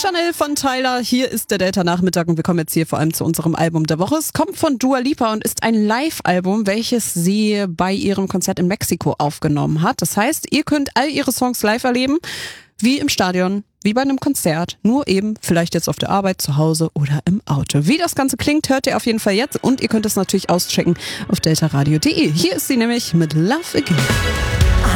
Chanel von Tyler. Hier ist der Delta-Nachmittag und wir kommen jetzt hier vor allem zu unserem Album der Woche. Es kommt von Dua Lipa und ist ein Live-Album, welches sie bei ihrem Konzert in Mexiko aufgenommen hat. Das heißt, ihr könnt all ihre Songs live erleben, wie im Stadion, wie bei einem Konzert, nur eben vielleicht jetzt auf der Arbeit, zu Hause oder im Auto. Wie das Ganze klingt, hört ihr auf jeden Fall jetzt und ihr könnt es natürlich auschecken auf deltaradio.de. Hier ist sie nämlich mit Love Again.